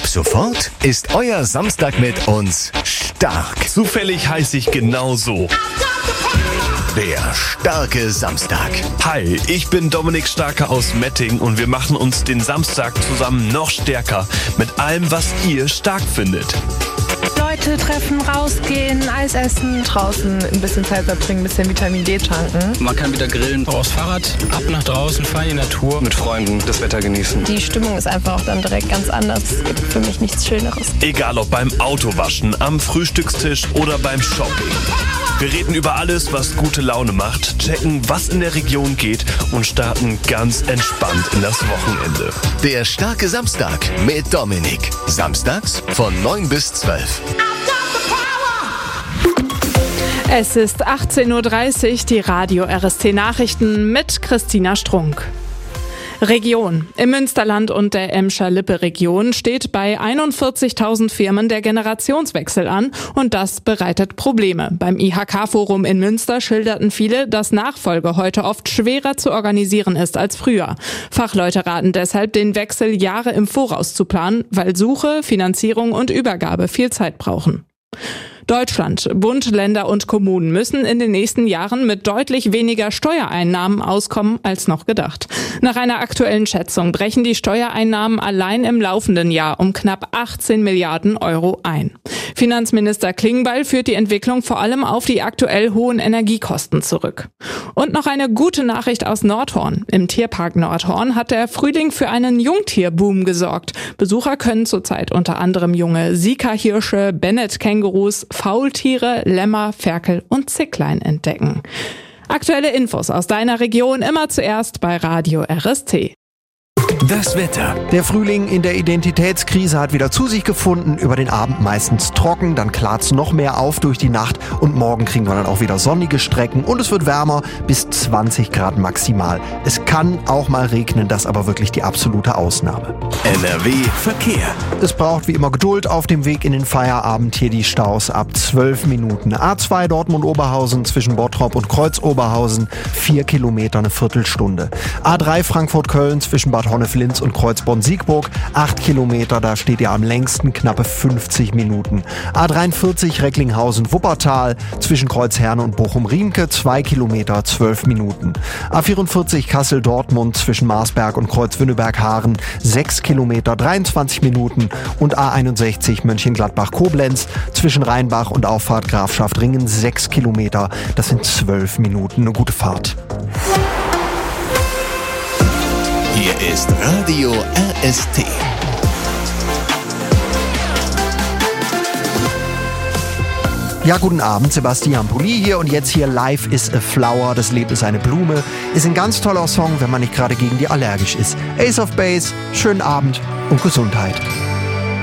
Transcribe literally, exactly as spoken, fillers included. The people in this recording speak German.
Ab sofort ist euer Samstag mit uns stark. Zufällig heiße ich genau so. Der starke Samstag. Hi, ich bin Dominik Starke aus Metting und wir machen uns den Samstag zusammen noch stärker mit allem, was ihr stark findet. Leute treffen, rausgehen, Eis essen, draußen ein bisschen Zeit verbringen, ein bisschen Vitamin D tanken. Man kann wieder grillen, aufs Fahrrad, ab nach draußen, fahren in die Natur, mit Freunden das Wetter genießen. Die Stimmung ist einfach auch dann direkt ganz anders. Es gibt für mich nichts Schöneres. Egal ob beim Autowaschen, am Frühstückstisch oder beim Shopping. Wir reden über alles, was gute Laune macht, checken, was in der Region geht und starten ganz entspannt in das Wochenende. Der starke Samstag mit Dominik. Samstags von neun bis zwölf. Es ist achtzehn Uhr dreißig, die Radio R S T Nachrichten mit Christina Strunk. Region. Im Münsterland und der Emscher-Lippe-Region steht bei einundvierzigtausend Firmen der Generationswechsel an und das bereitet Probleme. Beim I H K-Forum in Münster schilderten viele, dass Nachfolge heute oft schwerer zu organisieren ist als früher. Fachleute raten deshalb, den Wechsel Jahre im Voraus zu planen, weil Suche, Finanzierung und Übergabe viel Zeit brauchen. Deutschland. Bund, Länder und Kommunen müssen in den nächsten Jahren mit deutlich weniger Steuereinnahmen auskommen als noch gedacht. Nach einer aktuellen Schätzung brechen die Steuereinnahmen allein im laufenden Jahr um knapp achtzehn Milliarden Euro ein. Finanzminister Klingbeil führt die Entwicklung vor allem auf die aktuell hohen Energiekosten zurück. Und noch eine gute Nachricht aus Nordhorn. Im Tierpark Nordhorn hat der Frühling für einen Jungtierboom gesorgt. Besucher können zurzeit unter anderem junge Sika-Hirsche, Bennett-Kängurus, Faultiere, Lämmer, Ferkel und Zicklein entdecken. Aktuelle Infos aus deiner Region immer zuerst bei Radio R S T. Das Wetter. Der Frühling in der Identitätskrise hat wieder zu sich gefunden. Über den Abend meistens trocken, dann klart's noch mehr auf durch die Nacht und morgen kriegen wir dann auch wieder sonnige Strecken und es wird wärmer, bis zwanzig Grad maximal. Es kann auch mal regnen, das aber wirklich die absolute Ausnahme. N R W Verkehr. Es braucht wie immer Geduld auf dem Weg in den Feierabend. Hier die Staus ab zwölf Minuten. A zwei Dortmund-Oberhausen zwischen Bottrop und Kreuz-Oberhausen, vier Kilometer, eine Viertelstunde. A drei Frankfurt-Köln zwischen Bad Honnef-Linz und Kreuzborn-Siegburg, acht Kilometer, da steht ihr am längsten, knappe fünfzig Minuten. A dreiundvierzig Recklinghausen-Wuppertal zwischen Kreuzherne und Bochum-Riemke, zwei Kilometer, zwölf Minuten. A vierundvierzig Kassel-Dortmund zwischen Marsberg und Kreuz-Wünnenberg-Haaren, sechs Kilometer, dreiundzwanzig Minuten. Und A einundsechzig Mönchengladbach-Koblenz zwischen Rheinbach und Auffahrt Grafschaft-Ringen, sechs Kilometer, das sind zwölf Minuten, eine gute Fahrt. Hier ist Radio R S T. Ja, guten Abend, Sebastian Pulli hier und jetzt hier Life is a Flower, das Leben ist eine Blume. Ist ein ganz toller Song, wenn man nicht gerade gegen die allergisch ist. Ace of Base, schönen Abend und Gesundheit.